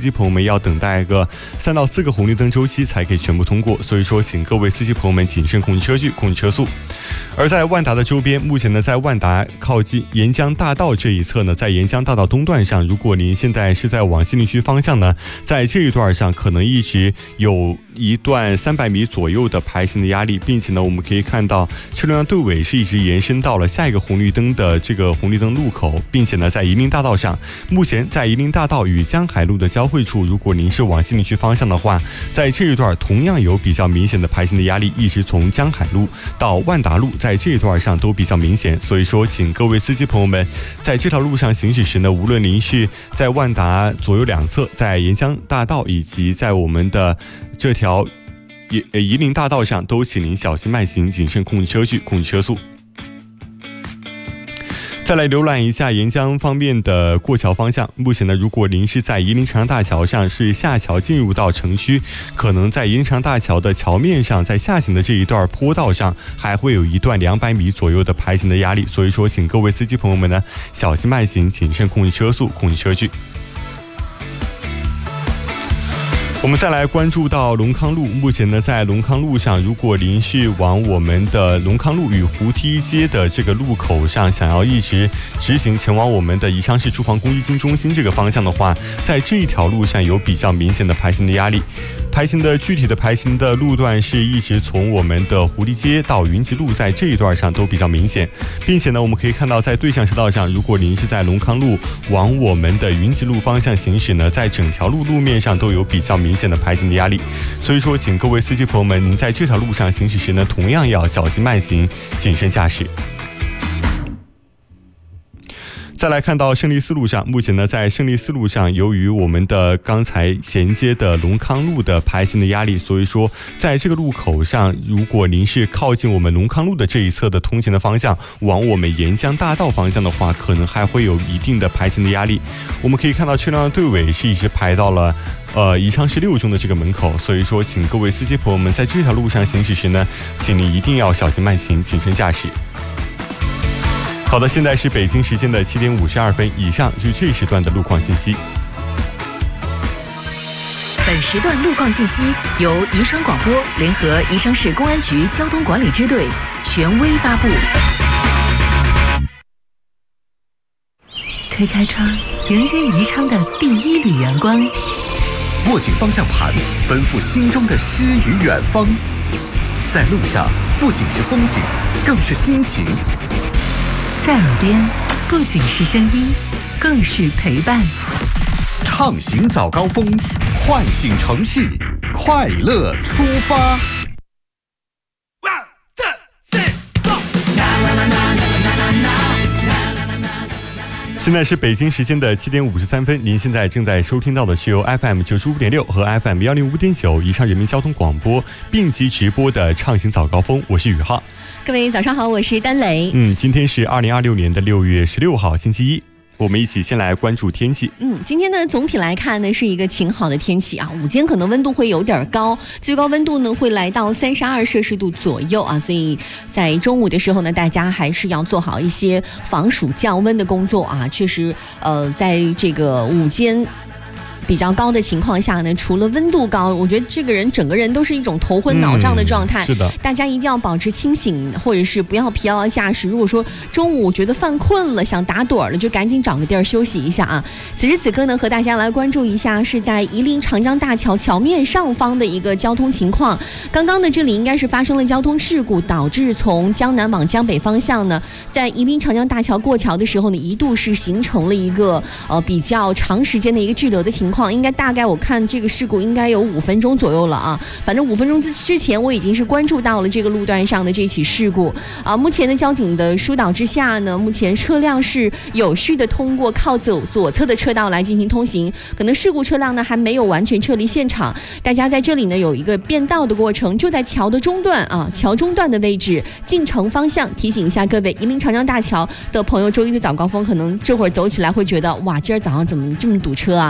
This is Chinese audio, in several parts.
司机朋友们要等待个3到4个红绿灯周期才可以全部通过，所以说请各位司机朋友们谨慎控制车距，控制车速。而在万达的周边，目前呢，在万达靠近沿江大道这一侧呢，在沿江大道东段上，如果您现在是在往西陵区方向呢，在这一段上可能一直有一段300米左右的排行的压力，并且呢，我们可以看到车辆队尾是一直延伸到了下一个红绿灯的这个红绿灯路口，并且呢，在夷陵大道上，目前在夷陵大道与江海路的交汇处，如果您是往西陵区方向的话，在这一段同样有比较明显的排行的压力，一直从江海路到万达路，在这一段上都比较明显，所以说请各位司机朋友们在这条路上行驶时呢，无论您是在万达左右两侧，在沿江大道以及在我们的这条夷陵大道上，都请您小心慢行，谨慎控制车距，控制车速。再来浏览一下沿江方面的过桥方向。目前呢，如果您是在夷陵长江大桥上，是下桥进入到城区，可能在夷陵长江大桥的桥面上，在下行的这一段坡道上，还会有一段200米左右的排行的压力。所以说，请各位司机朋友们呢，小心慢行，谨慎控制车速，控制车距。我们再来关注到龙康路，目前呢，在龙康路上，如果您是往我们的龙康路与湖梯街的这个路口上，想要一直直行前往我们的宜昌市住房公积金中心这个方向的话，在这一条路上有比较明显的排行的压力。具体的排行的路段是一直从我们的湖堤街到云集路，在这一段上都比较明显，并且呢，我们可以看到在对向车道上，如果您是在龙康路往我们的云集路方向行驶呢，在整条路面上都有比较明显的排行的压力，所以说请各位司机朋友们，您在这条路上行驶时呢，同样要小心慢行，谨慎驾驶。再来看到胜利四路上，目前呢，在胜利四路上，由于我们的刚才衔接的龙康路的排行的压力，所以说在这个路口上，如果您是靠近我们龙康路的这一侧的通行的方向，往我们沿江大道方向的话，可能还会有一定的排行的压力。我们可以看到车辆的队尾是一直排到了宜昌市6中的这个门口，所以说请各位司机朋友们在这条路上行驶时呢，请您一定要小心慢行，谨慎驾驶。好的，现在是北京时间的7点52分，以上就是这一时段的路况信息。 本时段路况信息由宜昌广播联合宜昌市公安局交通管理支队权威发布。推开窗，迎接宜昌的第一缕阳光。 握紧方向盘，奔赴心中的诗与远方。在路上，不仅是风景，更是心情。 在耳边，不仅是声音，更是陪伴。 畅行早高峰，唤醒城市，快乐出发。 现在是北京时间的7点53分，您现在正在收听到的是由 FM 95.6和 FM 105.9宜昌人民交通广播并机直播的畅行早高峰，我是宇浩。 各位早上好，我是丹雷。 今天是2026年的6月16号星期一。我们一起先来关注天气。 今天呢，总体来看呢，是一个晴好的天气啊。午间可能温度会有点高，最高温度呢会来到32摄氏度左右啊。所以在中午的时候呢，大家还是要做好一些防暑降温的工作啊。确实，在这个午间比较高的情况下呢，除了温度高，我觉得这个人整个人都是一种头昏脑胀的状态。 是的， 大家一定要保持清醒，或者是不要疲劳驾驶。如果说中午觉得犯困了，想打盹了，就赶紧找个地儿休息一下啊。此时此刻呢，和大家来关注一下是在夷陵长江大桥桥面上方的一个交通情况。刚刚呢，这里应该是发生了交通事故，导致从江南往江北方向呢，在夷陵长江大桥过桥的时候呢，一度是形成了一个比较长时间的一个滞留的情况。应该大概我看这个事故应该有5分钟左右了啊。反正5分钟之前我已经是关注到了这个路段上的这起事故啊。目前的交警的疏导之下呢，目前车辆是有序的通过靠左侧的车道来进行通行，可能事故车辆呢还没有完全撤离现场。大家在这里呢有一个变道的过程，就在桥的中段啊，桥中段的位置进城方向。提醒一下各位夷陵长江大桥的朋友，周一的早高峰可能这会儿走起来会觉得哇，今儿早上怎么这么堵车啊，怎么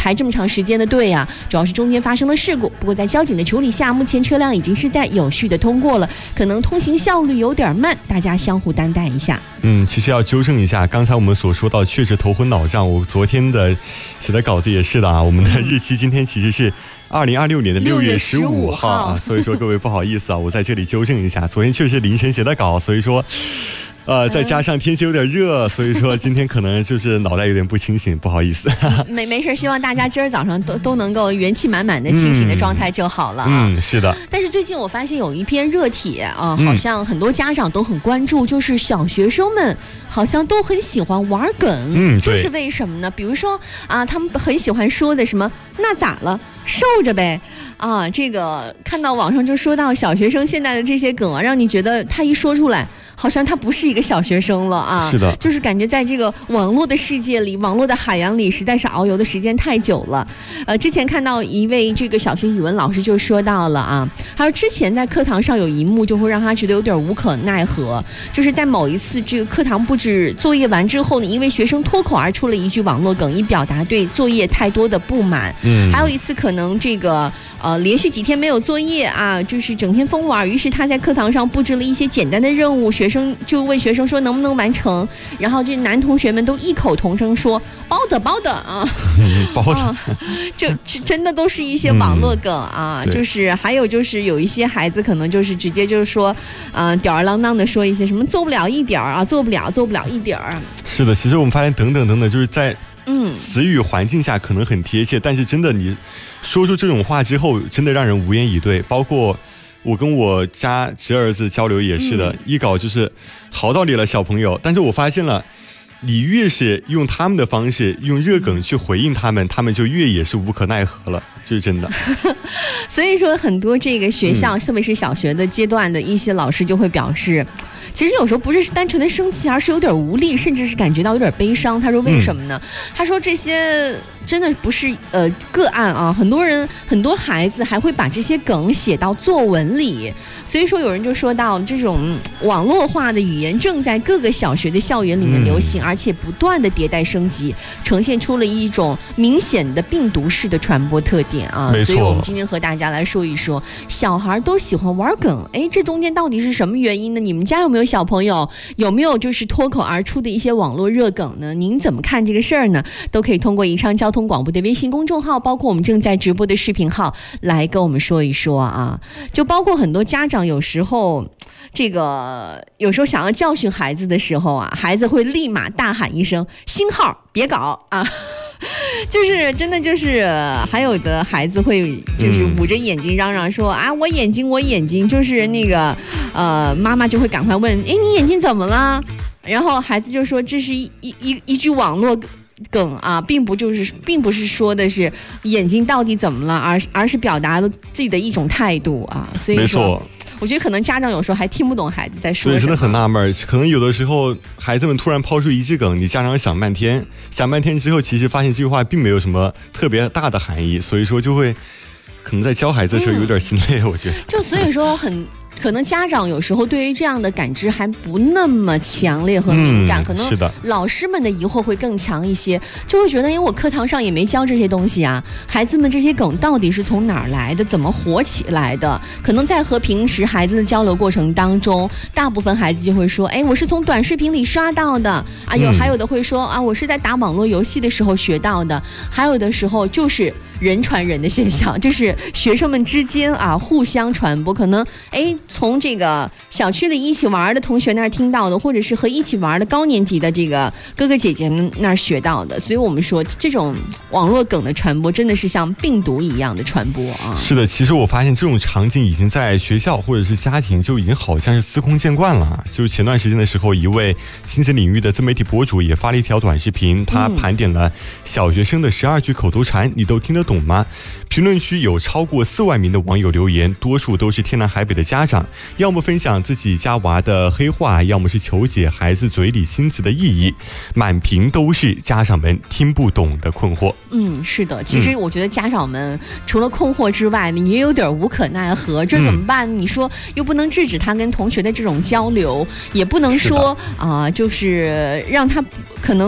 排这么长时间的队啊，主要是中间发生了事故。不过在交警的处理下，目前车辆已经是在有序的通过了，可能通行效率有点慢，大家相互担待一下。 其实要纠正一下，刚才我们所说到确实头昏脑胀，我昨天的写的稿子也是的啊，我们的日期今天其实是2026年的6月15号啊，所以说各位不好意思啊，我在这里纠正一下，昨天确实凌晨写的稿，所以说再加上天气有点热，所以说今天可能就是脑袋有点不清醒，不好意思。 没事，希望大家今儿早上都能够元气满满的清醒的状态就好了啊。 是的。 但是最近我发现有一篇热帖啊，好像很多家长都很关注，就是小学生们好像都很喜欢玩梗，这是为什么呢？比如说啊，他们很喜欢说的什么那咋了，受着呗。啊，这个看到网上就说到小学生现在的这些梗啊，让你觉得他一说出来，好像他不是一个小学生了啊。 是的， 就是感觉在这个网络的世界里，网络的海洋里，实在是遨游的时间太久了。之前看到一位这个小学语文老师就说到了啊，他说之前在课堂上有一幕就会让他觉得有点无可奈何，就是在某一次这个课堂布置作业完之后呢，一位学生脱口而出了一句网络梗，以表达对作业太多的不满。还有一次可能这个连续几天没有作业啊，就是整天疯玩，于是他在课堂上布置了一些简单的任务，学生就问学生说能不能完成，然后这男同学们都异口同声说包的啊， 包的， 这真的都是一些网络梗啊，就是还有就是有一些孩子可能就是直接就是说吊儿郎当的说一些什么做不了一点啊，做不了一点儿。 是的，其实我们发现等等，就是在词语环境下可能很贴切，但是真的你说出这种话之后，真的让人无言以对。包括我跟我家侄儿子交流也是的，一搞就是好道理了小朋友，但是我发现了，你越是用他们的方式用热梗去回应他们，他们就越也是无可奈何了，这是真的。 所以说很多这个学校特别是小学的阶段的一些老师就会表示，其实有时候不是单纯的生气，而是有点无力，甚至是感觉到有点悲伤。他说为什么呢？他说这些真的不是个案啊，很多孩子还会把这些梗写到作文里。所以说有人就说到，这种网络化的语言正在各个小学的校园里面流行，而且不断的迭代升级，呈现出了一种明显的病毒式的传播特点啊。所以我们今天和大家来说一说，小孩都喜欢玩梗，这中间到底是什么原因呢？你们家有没有小朋友有没有就是脱口而出的一些网络热梗呢？您怎么看这个事儿呢？都可以通过宜昌交通广播的微信公众号，包括我们正在直播的视频号来跟我们说一说啊。就包括很多家长有时候想要教训孩子的时候啊，孩子会立马大喊一声星号别搞啊。就是真的就是还有的孩子会就是捂着眼睛嚷嚷说啊我眼睛，就是那个妈妈就会赶快问你眼睛怎么了，然后孩子就说这是一句网络梗啊，并不是说的是眼睛到底怎么了，而是表达了自己的一种态度啊。所以说我觉得可能家长有时候还听不懂孩子在说什么， 对，真的很纳闷，可能有的时候孩子们突然抛出一句梗，你家长想半天之后，其实发现这句话并没有什么特别大的含义，所以说就会可能在教孩子的时候有点心累，我觉得。 就所以说可能家长有时候对于这样的感知还不那么强烈和敏感，可能老师们的疑惑会更强一些，就会觉得因为我课堂上也没教这些东西啊，孩子们这些梗到底是从哪儿来的，怎么火起来的？可能在和平时孩子的交流过程当中，大部分孩子就会说我是从短视频里刷到的啊，还有的会说啊我是在打网络游戏的时候学到的，还有的时候就是人传人的现象，就是学生们之间啊互相传播，可能从这个小区里一起玩的同学那儿听到的，或者是和一起玩的高年级的这个哥哥姐姐们那儿学到的，所以我们说这种网络梗的传播真的是像病毒一样的传播啊。 是的，其实我发现这种场景已经在学校或者是家庭就已经好像是司空见惯了。就前段时间的时候，一位亲子领域的自媒体博主也发了一条短视频，他盘点了小学生的12句口头禅，你都听得懂吗？评论区有超过4万名的网友留言，多数都是天南海北的家长，要么分享自己家娃的黑话，要么是求解孩子嘴里新词的意义，满屏都是家长们听不懂的困惑。 是的，其实我觉得家长们除了困惑之外，你也有点无可奈何，这怎么办？你说又不能制止他跟同学的这种交流，也不能说就是让他可能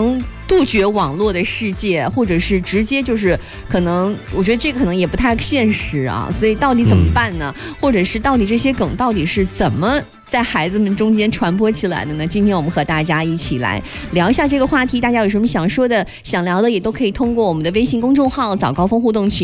杜绝网络的世界，或者是直接就是可能，我觉得这个可能也不太现实啊。所以到底怎么办呢？或者是到底这些梗到底是怎么在孩子们中间传播起来的呢？今天我们和大家一起来聊一下这个话题，大家有什么想说的、想聊的，也都可以通过我们的微信公众号早高峰互动群